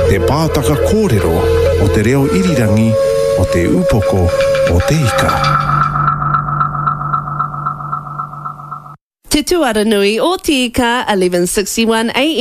Te pātaka kōrero o te reo irirangi o te upoko o te ika. Te tuara nui o te ika 11:61 AM.